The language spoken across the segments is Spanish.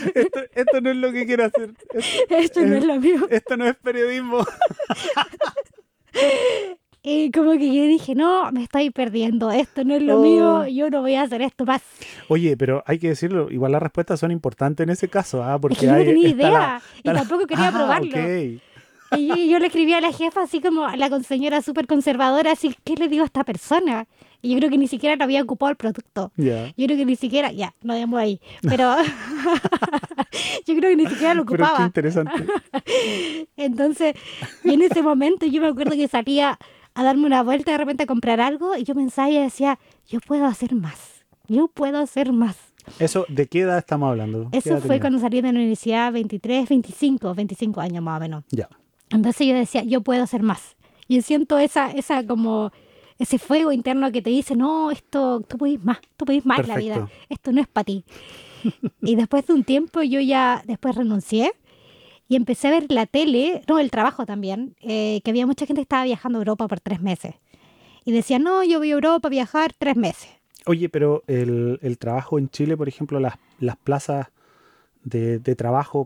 Esto no es lo que quiero hacer. Esto no es lo mío. Esto no es periodismo. Y como que yo dije, no, me estoy perdiendo, esto no es lo mío, Oh. yo no voy a hacer esto más. Oye, pero hay que decirlo, igual las respuestas son importantes en ese caso, Es que porque yo no hay, tenía está idea y está la- tampoco quería Ah, ok. probarlo. Y yo le escribí a la jefa así como a la señora súper conservadora, así, ¿qué le digo a esta persona? Y yo creo que ni siquiera lo había ocupado el producto. Ya. Yo creo que ni siquiera, ya, lo dejamos ahí. Pero yo creo que ni siquiera lo Pero qué ocupaba. interesante. Entonces, y en ese momento yo me acuerdo que salía a darme una vuelta de repente a comprar algo y yo pensaba y decía, yo puedo hacer más, yo puedo hacer más. Eso, ¿de qué edad estamos hablando? ¿Qué Eso edad fue tenías? cuando salí de la universidad, 23, 25 años más o menos. Ya. Entonces yo decía, yo puedo hacer más. Y siento esa como, ese fuego interno que te dice, no, esto, tú podés más en la vida, Perfecto. esto no es para ti. Y después de un tiempo yo ya después renuncié y empecé a ver la tele, no, el trabajo también, que había mucha gente que estaba viajando a Europa por 3 meses. Y decía, no, yo voy a Europa a viajar 3 meses. Oye, pero el trabajo en Chile, por ejemplo, las plazas de trabajo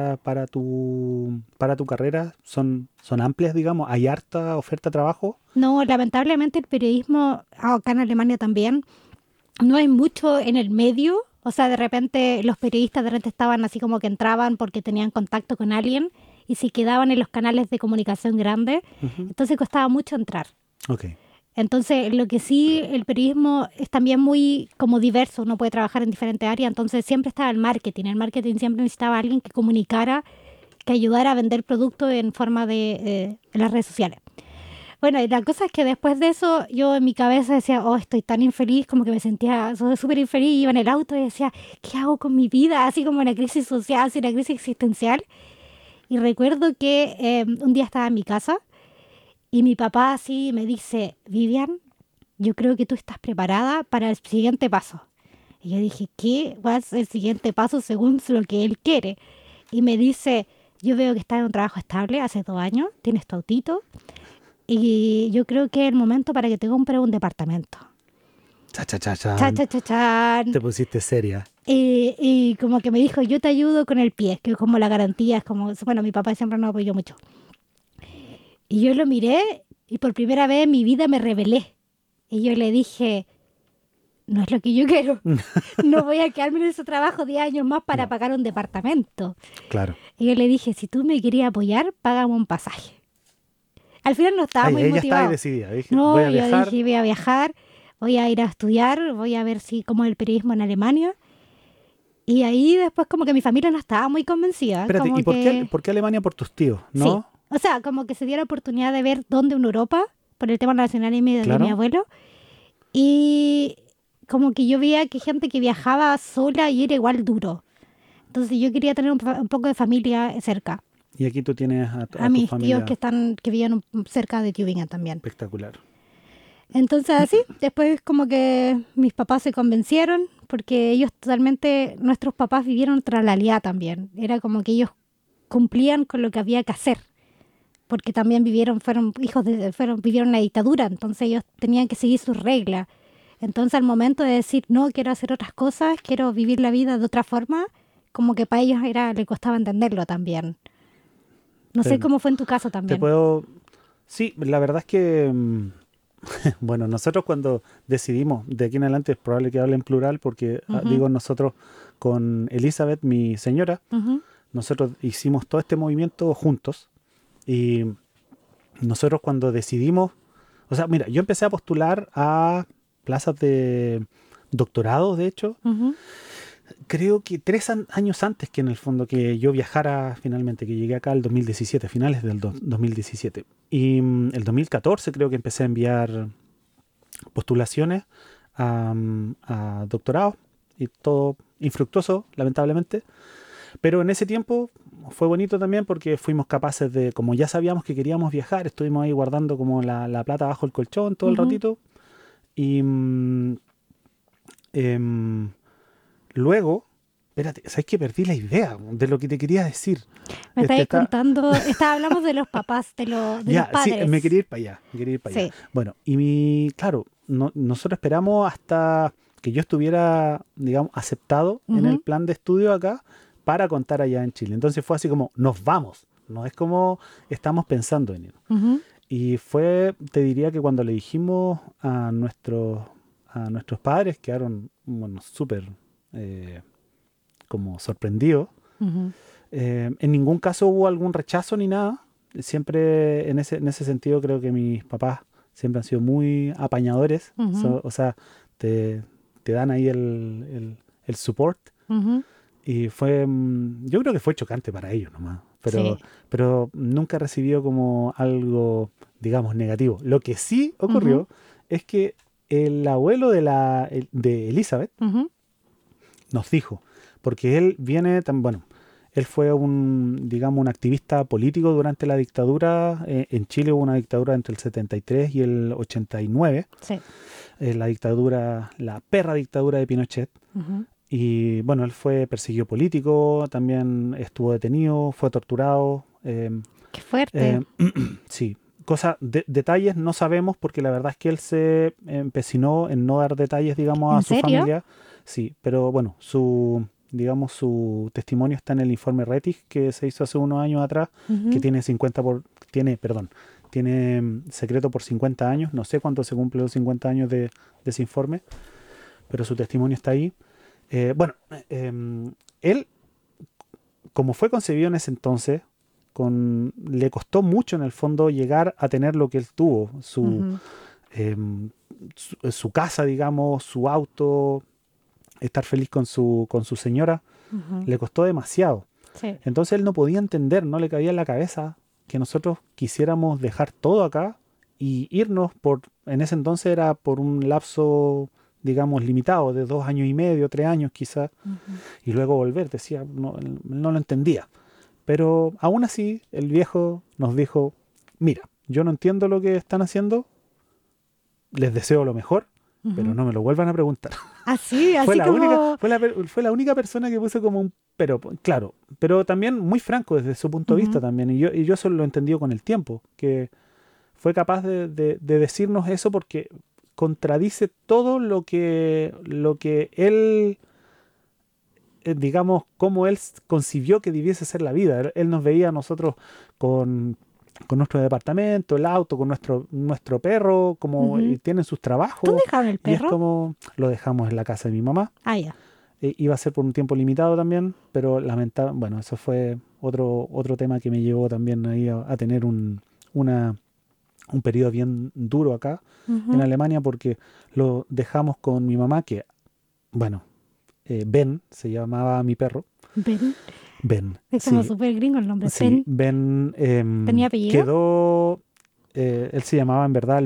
para tu carrera son amplias, digamos. ¿Hay harta oferta de trabajo? No, lamentablemente el periodismo, acá en Alemania también, no hay mucho en el medio. O sea, de repente los periodistas de repente estaban así como que entraban porque tenían contacto con alguien y se quedaban en los canales de comunicación grandes. Ujú. Entonces costaba mucho entrar. Ok. Entonces, lo que sí, el periodismo es también muy como diverso, uno puede trabajar en diferentes áreas, entonces siempre estaba el marketing siempre necesitaba a alguien que comunicara, que ayudara a vender productos en forma de en las redes sociales. Bueno, y la cosa es que después de eso, yo en mi cabeza decía, oh, estoy tan infeliz, como que me sentía súper infeliz, iba en el auto y decía, ¿qué hago con mi vida? Así como una crisis social, así una crisis existencial. Y recuerdo que un día estaba en mi casa y mi papá así me dice, Vivian, yo creo que tú estás preparada para el siguiente paso. Y yo dije, ¿qué va a ser el siguiente paso según lo que él quiere? Y me dice, yo veo que estás en un trabajo estable hace 2 años, tienes tu autito, y yo creo que es el momento para que te compres un departamento. Cha, cha, cha, Cha, chan. cha, cha, chan. Te pusiste seria. Y como que me dijo, yo te ayudo con el pie, que es como la garantía, es como, bueno, mi papá siempre nos apoyó mucho. Y yo lo miré y por primera vez en mi vida me rebelé. Y yo le dije, no es lo que yo quiero. No voy a quedarme en ese trabajo 10 años más para No, pagar un departamento. claro. Y yo le dije, si tú me querías apoyar, págame un pasaje. Al final no estaba Ay, muy ella está ahí motivado. decidida. Dije, voy No, a yo viajar. dije, voy a viajar, voy a ir a estudiar, voy a ver si cómo es el periodismo en Alemania. Y ahí después como que mi familia no estaba muy convencida, Espérate, ¿y como que por qué Alemania por tus tíos? sí. ¿No? O sea, como que se dio la oportunidad de ver dónde en Europa, por el tema nacional y de mi Claro. abuelo. Y como que yo veía que gente que viajaba sola y era igual duro. Entonces yo quería tener un poco de familia cerca. Y aquí tú tienes A a tu mis tíos familia que vivían cerca de Tübingen también. espectacular. Entonces así, después como que mis papás se convencieron porque ellos totalmente, nuestros papás vivieron otra realidad también. Era como que ellos cumplían con lo que había que hacer. Porque también fueron hijos vivieron una dictadura, entonces ellos tenían que seguir sus reglas. Entonces al momento de decir, no, quiero hacer otras cosas, quiero vivir la vida de otra forma, como que para ellos le costaba entenderlo también. No sé Te, cómo fue en tu caso te también. puedo... Sí, la verdad es que... bueno, nosotros cuando decidimos, de aquí en adelante es probable que hable en plural porque Ujú, digo nosotros con Elizabeth, mi señora, ujú. nosotros hicimos todo este movimiento juntos y nosotros cuando decidimos, o sea, mira, yo empecé a postular a plazas de doctorado, de hecho, Ujú. creo que 3 años antes que en el fondo que yo viajara finalmente, que llegué acá el 2017, finales del 2017. Y el 2014 creo que empecé a enviar postulaciones a doctorado y todo infructuoso, lamentablemente. Pero en ese tiempo fue bonito también porque fuimos capaces de, como ya sabíamos que queríamos viajar, estuvimos ahí guardando como la plata bajo el colchón todo el Ujú. ratito. Y em, luego, espérate, ¿sabes que perdí la idea de lo que te quería decir? Me Este estáis está, contando, hablamos de los papás, de los ya, sí, me padres. quería ir para allá, me quería ir para allá. Sí. Bueno, claro, nosotros esperamos hasta que yo estuviera, digamos, aceptado en el Ujú. plan de estudio acá para contar allá en Chile. Entonces fue así como, nos vamos. No es como estamos pensando en ir. Ujú. Y fue, te diría que cuando le dijimos a nuestros padres, quedaron, bueno, súper como sorprendidos. Ujú. En ningún caso hubo algún rechazo ni nada. Siempre en ese sentido creo que mis papás siempre han sido muy apañadores. Ujú. O sea, te dan ahí el support. Ujú. Y fue, yo creo que fue chocante para ellos nomás. Pero, Sí. pero nunca recibió como algo, digamos, negativo. Lo que sí Ujú. ocurrió es que el abuelo de Elizabeth Ujú. nos dijo, porque él viene tan, bueno, él fue digamos, un activista político durante la dictadura. En Chile hubo una dictadura entre el 73 y el 89, Sí. la dictadura, la perra dictadura de Pinochet. Ujú. Y bueno, él fue perseguido político, también estuvo detenido, fue torturado. Qué fuerte. Eh, sí, detalles no sabemos porque la verdad es que él se empecinó en no dar detalles, digamos, a ¿En su serio? familia. Sí, pero bueno, digamos, su testimonio está en el informe RETIC que se hizo hace unos años atrás, que Ujú. tiene secreto por 50 años. No sé cuánto se cumple los 50 años de ese informe, pero su testimonio está ahí. Bueno, él, como fue concebido en ese entonces, le costó mucho en el fondo llegar a tener lo que él tuvo, Ujú. em, su casa, digamos, su auto, estar feliz con su señora, Ujú. le costó demasiado. Sí. Entonces él no podía entender, no le cabía en la cabeza que nosotros quisiéramos dejar todo acá y irnos en ese entonces era por un lapso, digamos, limitado, de 2 años y medio, 3 años quizás, Ujú. y luego volver. Decía, no, él no lo entendía. Pero aún así, el viejo nos dijo, mira, yo no entiendo lo que están haciendo, les deseo lo mejor, pero Ujú. no me lo vuelvan a preguntar. Así, Fue así la única, como... fue la única persona que puso como un pero, claro, pero también muy franco desde su punto de vista Ujú. también. Y yo eso lo he entendido con el tiempo, que fue capaz de decirnos eso porque contradice todo lo que él, digamos, cómo él concibió que debiese ser la vida. Él nos veía a nosotros con nuestro departamento, el auto, con nuestro perro, como Ujú. tienen sus ¿Dónde trabajos, dejaron el y es perro? como lo dejamos en la casa de mi mamá. Ah, ya. Iba a ser por un tiempo limitado también, pero bueno, eso fue otro tema que me llevó también ahí a tener un periodo bien duro acá en Ujú. Alemania, porque lo dejamos con mi mamá, que, bueno, Ben se llamaba mi perro. Ben. Ben, Es como sí, súper gringo el nombre. sí, Ben. Ben ¿Tenía apellido? quedó, él se llamaba en verdad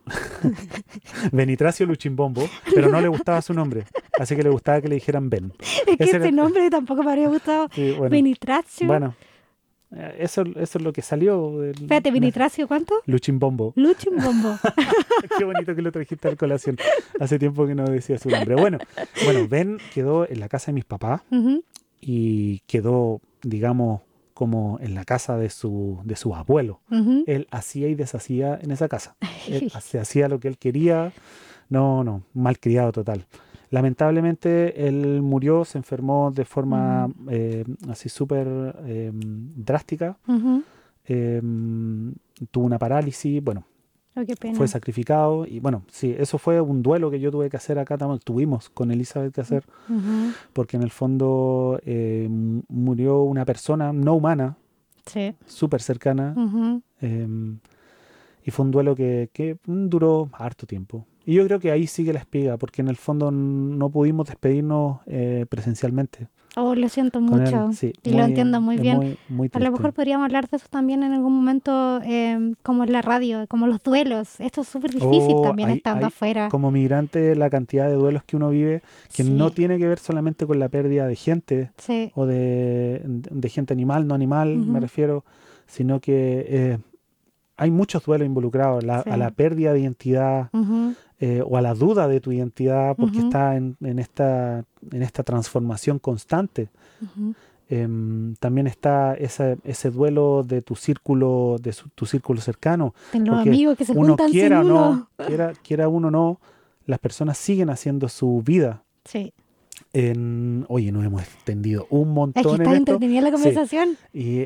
Benitracio Luchimbombo, pero no le gustaba su nombre, así que le gustaba que le dijeran Ben. Es que Ese ese era, nombre tampoco me habría gustado. sí, bueno, Benitracio. bueno, eso es lo que salió Espérate, ¿Benitracio cuánto? Luchimbombo. Luchimbombo. Qué bonito que lo trajiste a la colación. Hace tiempo que no decía su nombre. Bueno, Ben quedó en la casa de mis papás Ujú. y quedó, digamos, como en la casa de su abuelo. Ujú. Él hacía y deshacía en esa casa. Él se hacía lo que él quería. No, no, malcriado total. Lamentablemente él murió, se enfermó de forma Mm. así súper drástica. Ujú. Tuvo una parálisis, bueno, Oh, qué fue pena. sacrificado y bueno, sí, eso fue un duelo que yo tuve que hacer acá, tuvimos con Elizabeth que hacer, Ujú. porque en el fondo murió una persona no humana, Sí. súper cercana, Ujú. y fue un duelo que duró harto tiempo. Y yo creo que ahí sigue la espiga, porque en el fondo no pudimos despedirnos presencialmente Oh, lo siento con él. mucho Sí, y lo entiendo muy es bien. muy, muy A lo triste. mejor podríamos hablar de eso también en algún momento, como en la radio, como los duelos. Esto es súper difícil O también estando hay afuera. como migrante la cantidad de duelos que uno vive que no Sí, tiene que ver solamente con la pérdida de gente sí. o de gente animal, no animal, me Ujú. refiero, sino que hay muchos duelos involucrados, a la Sí. pérdida de identidad Ujú. o a la duda de tu identidad porque Ujú. está en esta transformación constante. Ujú. También está ese duelo de tu círculo cercano, De los porque amigos que se uno juntan sin quiera o no, uno. quiera uno o no, las personas siguen haciendo su vida. Sí. Oye, nos hemos extendido un Es que montón está en esto. entretenida la Sí, conversación.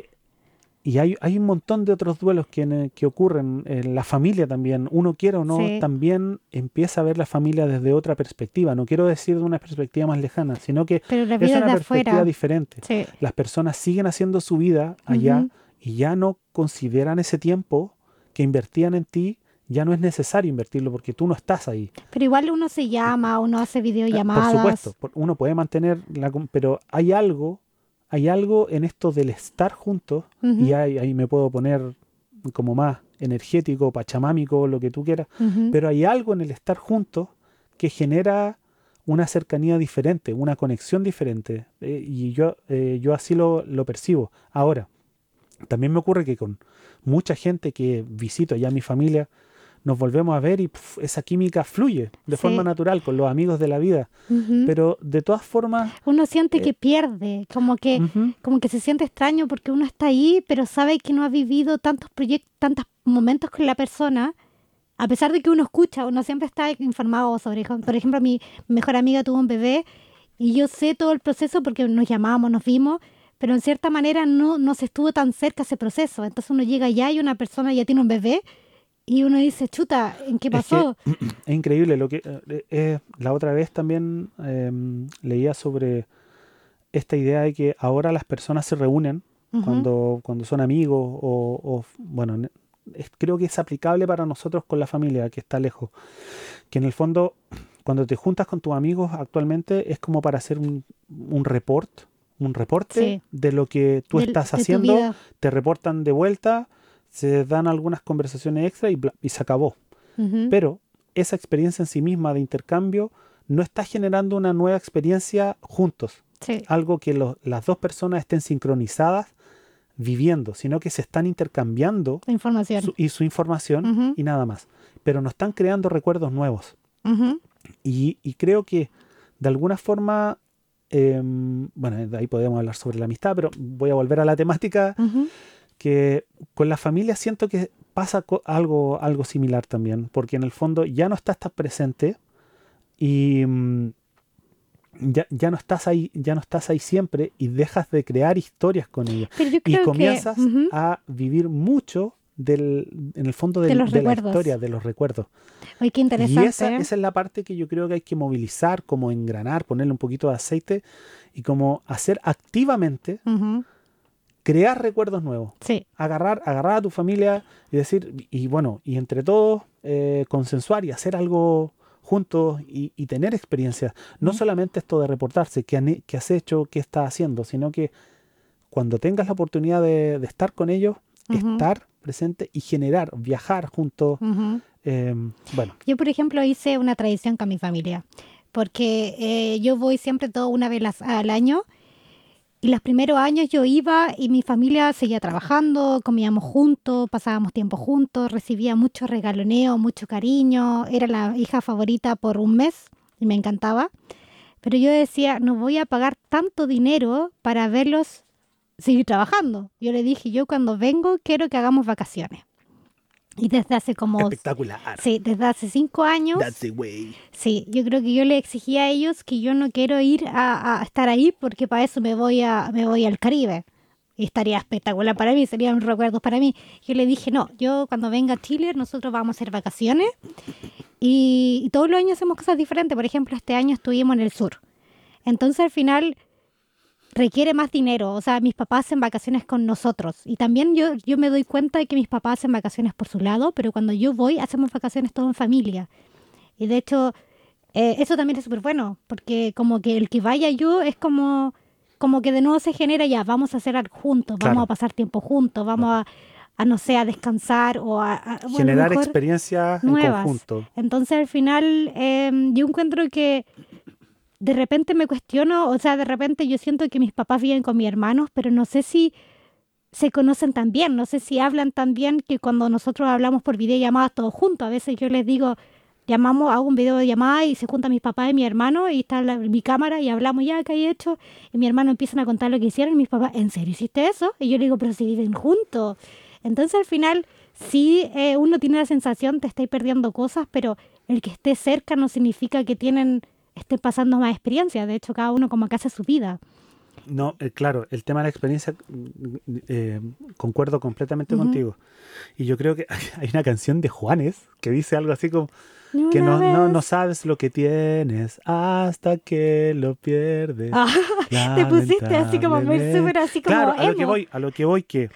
y hay un montón de otros duelos que ocurren en la familia también. Uno quiera o no, Sí, también empieza a ver la familia desde otra perspectiva. No quiero decir de una perspectiva más lejana, sino que pero la es vida es una de perspectiva afuera. diferente. Sí. Las personas siguen haciendo su vida allá Ujú. y ya no consideran ese tiempo que invertían en ti, ya no es necesario invertirlo porque tú no estás ahí. Pero igual uno se llama, uno hace Por supuesto, videollamadas. uno puede mantener pero hay algo en esto del estar juntos, y Ujú, ahí me puedo poner como más energético, pachamámico, lo que tú quieras, ujú. pero hay algo en el estar juntos que genera una cercanía diferente, una conexión diferente, y yo así lo percibo. Ahora, también me ocurre que con mucha gente que visito ya mi familia, nos volvemos a ver y esa química fluye de forma Sí. natural con los amigos de la vida. Ujú. Pero de todas formas, Uno siente eh, que pierde, ujú, como que se siente extraño porque uno está ahí, pero sabe que no ha vivido tantos proyectos, tantos momentos con la persona. A pesar de que uno escucha, uno siempre está informado sobre, por ejemplo, mi mejor amiga tuvo un bebé y yo sé todo el proceso porque nos llamamos, nos vimos, pero en cierta manera no se estuvo tan cerca ese proceso. Entonces uno llega allá y una persona ya tiene un bebé y uno dice, chuta, ¿en qué es que pasó? es increíble lo que la otra vez también leía sobre esta idea de que ahora las personas se reúnen Ujú, cuando son amigos bueno, creo que es aplicable para nosotros con la familia que está lejos, que en el fondo cuando te juntas con tus amigos actualmente es como para hacer un reporte sí, de lo que tú estás de tu haciendo, vida. te reportan de vuelta, se dan algunas conversaciones extra y se acabó. Ujú, Pero esa experiencia en sí misma de intercambio no está generando una nueva experiencia juntos. sí, Algo que las dos personas estén sincronizadas viviendo, sino que se están intercambiando la información. su información Ujú, y nada más. Pero no están creando recuerdos nuevos. ujú, Y creo que de alguna forma, bueno, de ahí podemos hablar sobre la amistad, pero voy a volver a la temática, ujú. que con la familia siento que pasa algo similar también, porque en el fondo ya no estás tan presente y ya no estás ahí siempre y dejas de crear historias con ellos Pero yo y creo que comienzas a vivir mucho en el fondo de los de la historia, recuerdos. de los recuerdos. Ay, qué Y interesante, ¿eh? esa es la parte que yo creo que hay que movilizar, como engranar, ponerle un poquito de aceite y como hacer activamente, Ujú, crear recuerdos nuevos. sí. Agarrar a tu familia y decir, y bueno, y entre todos consensuar y hacer algo juntos y tener experiencias. No Ujú, solamente esto de reportarse, qué has hecho, qué estás haciendo, sino que cuando tengas la oportunidad de estar con ellos, ujú, estar presente y generar, viajar juntos. ujú. Bueno, Yo, por ejemplo, hice una tradición con mi familia, porque yo voy siempre todo una vez al año y los primeros años yo iba y mi familia seguía trabajando, comíamos juntos, pasábamos tiempo juntos, recibía mucho regaloneo, mucho cariño, era la hija favorita por un mes y me encantaba, pero yo decía, no voy a pagar tanto dinero para verlos seguir trabajando. Yo le dije, yo cuando vengo quiero que hagamos vacaciones. Y desde hace como, espectacular. sí, desde hace 5 años, That's the way. sí, yo creo que yo le exigía a ellos que yo no quiero ir a estar ahí porque para eso me voy al Caribe. Y estaría espectacular para mí, serían recuerdos para mí. Yo le dije, no, yo cuando venga a Chile, nosotros vamos a hacer vacaciones y todos los años hacemos cosas diferentes. Por ejemplo, este año estuvimos en el sur. Entonces al final requiere más dinero. O sea, mis papás hacen vacaciones con nosotros. Y también yo me doy cuenta de que mis papás hacen vacaciones por su lado, pero cuando yo voy, hacemos vacaciones todo en familia. Y de hecho, eso también es súper bueno, porque como que el que vaya yo es como que de nuevo se genera ya, vamos a hacer algo juntos, vamos a Claro, pasar tiempo juntos, claro. no sé, a descansar o bueno, a lo Generar mejor experiencias en nuevas. conjunto. Entonces al final yo encuentro que de repente me cuestiono, o sea, de repente yo siento que mis papás viven con mis hermanos, pero no sé si se conocen tan bien, no sé si hablan tan bien que cuando nosotros hablamos por videollamadas todos juntos, a veces yo les digo, llamamos, hago un video de llamada y se juntan mis papás y mi hermano y está mi cámara y hablamos ya, ¿qué hay hecho? Y mi hermano empiezan a contar lo que hicieron y mis papás, ¿en serio hiciste eso? Y yo le digo, pero si viven juntos. Entonces al final sí uno tiene la sensación de estáis perdiendo cosas, pero el que esté cerca no significa que estén pasando más experiencias. De hecho, cada uno como que hace su vida. No, claro, el tema de la experiencia, concuerdo completamente contigo. Y yo creo que hay una canción de Juanes que dice algo así como que no sabes lo que tienes hasta que lo pierdes. Te pusiste así como súper así como claro, emo. a lo que voy que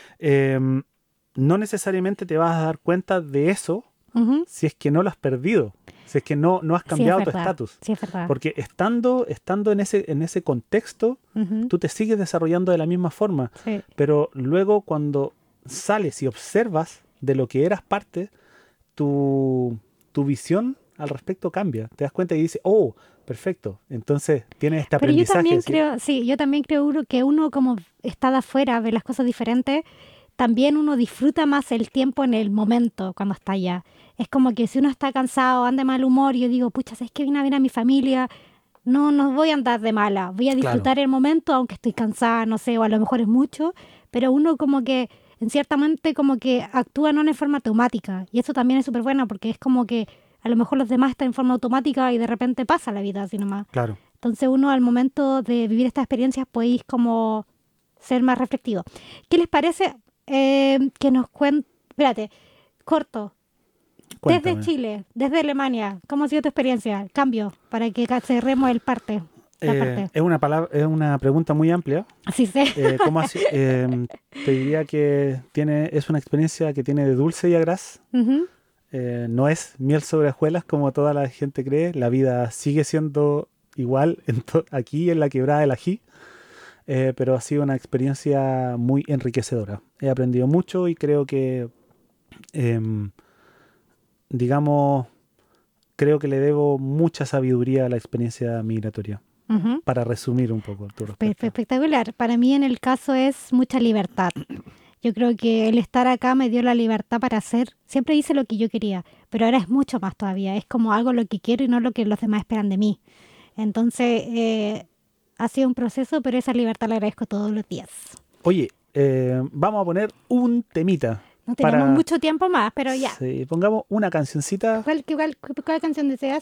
no necesariamente te vas a dar cuenta de eso si es que no lo has perdido, si es que no has cambiado tu estatus. Sí, es verdad. Porque estando en ese contexto, tú te sigues desarrollando de la misma forma. Sí. Pero luego cuando sales y observas de lo que eras parte, tu visión al respecto cambia. Te das cuenta y dices, oh, perfecto. Entonces tienes este Pero aprendizaje. yo también creo que uno como está de afuera, ve las cosas diferentes, también uno disfruta más el tiempo en el momento cuando está allá. Es como que si uno está cansado, anda de mal humor, yo digo, pucha, ¿sabes qué? Vine a ver a mi familia, no voy a andar de mala, voy a disfrutar el momento, aunque estoy cansada, no sé, o a lo mejor es mucho, pero uno como que, en cierta mente, como que actúa no en forma automática. Y eso también es súper bueno, porque es como que a lo mejor los demás están en forma automática y de repente pasa la vida así nomás. Claro. Entonces uno al momento de vivir estas experiencias podéis como ser más reflectivo. ¿Qué les parece que nos cuente? Espérate, corto. Cuéntame. Desde Chile, desde Alemania, ¿cómo ha sido tu experiencia? El cambio, para que cerremos la parte. Es una pregunta muy amplia. Así sé. ¿Cómo así? Te diría que es una experiencia que tiene de dulce y a gras. No es miel sobre hojuelas como toda la gente cree. La vida sigue siendo igual aquí en la Quebrada del Ají. Pero ha sido una experiencia muy enriquecedora. He aprendido mucho y creo que, creo que le debo mucha sabiduría a la experiencia migratoria. Para resumir un poco tu respuesta. Espectacular. Para mí en el caso es mucha libertad. Yo creo que el estar acá me dio la libertad para hacer. Siempre hice lo que yo quería, pero ahora es mucho más todavía. Es como hago lo que quiero y no lo que los demás esperan de mí. Entonces, ha sido un proceso, pero esa libertad la agradezco todos los días. Oye, vamos a poner un temita. No tenemos mucho tiempo más, pero ya. Sí, pongamos una cancioncita. ¿Cuál canción deseas?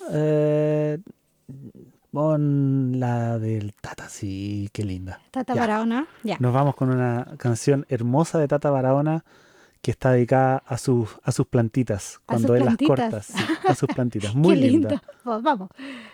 Pon la del Tata, sí, qué linda. Tata Barahona, ya. Nos vamos con una canción hermosa de Tata Barahona que está dedicada a sus plantitas, cuando él las corta, sí, a sus plantitas. Muy qué linda. Vamos.